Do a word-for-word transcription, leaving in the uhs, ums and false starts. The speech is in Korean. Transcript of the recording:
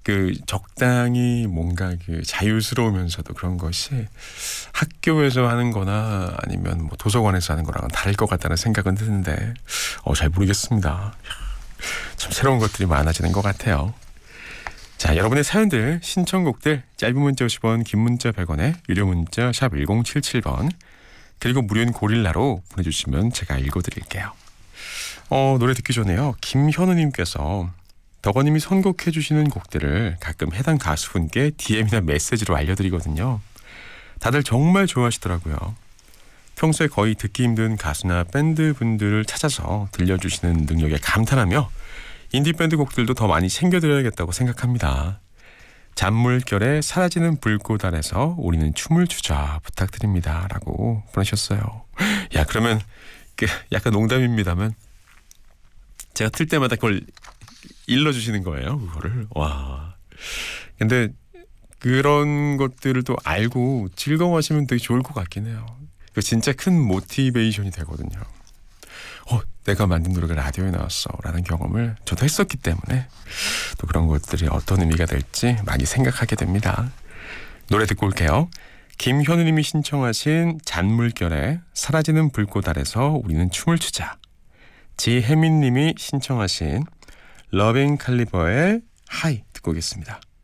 그 적당히 뭔가 그 자유스러우면서도 그런 것이 학교에서 하는 거나 아니면 뭐 도서관에서 하는 거랑은 다를 것 같다는 생각은 드는데 어, 잘 모르겠습니다. 참 새로운 것들이 많아지는 것 같아요. 자, 여러분의 사연들, 신청곡들 짧은 문자 오십 원, 긴 문자 백 원에 유료 문자 샵 일공칠칠 번 그리고 무료인 고릴라로 보내주시면 제가 읽어드릴게요. 어, 노래 듣기 전에요. 김현우님께서 덕원님이 선곡해 주시는 곡들을 가끔 해당 가수분께 디엠이나 메시지로 알려드리거든요. 다들 정말 좋아하시더라고요. 평소에 거의 듣기 힘든 가수나 밴드 분들을 찾아서 들려주시는 능력에 감탄하며 인디밴드 곡들도 더 많이 챙겨드려야겠다고 생각합니다. 잔물결에 사라지는 불꽃 아래서 우리는 춤을 추자 부탁드립니다. 라고 보내셨어요. 야, 그러면 약간 농담입니다만 제가 틀 때마다 그걸 일러주시는 거예요. 그거를. 와. 근데 그런 것들을 또 알고 즐거워하시면 되게 좋을 것 같긴 해요. 그 진짜 큰 모티베이션이 되거든요. 어, 내가 만든 노래가 라디오에 나왔어 라는 경험을 저도 했었기 때문에 또 그런 것들이 어떤 의미가 될지 많이 생각하게 됩니다. 노래 듣고 올게요. 김현우님이 신청하신 잔물결에 사라지는 불꽃 아래서 우리는 춤을 추자. 지혜민님이 신청하신 러빙 칼리버의 하이 듣고 오겠습니다.